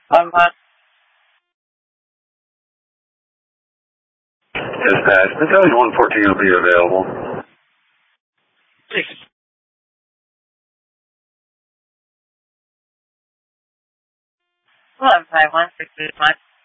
1. Dispatch, Battalion 114 will be available. 6. 1151, 681.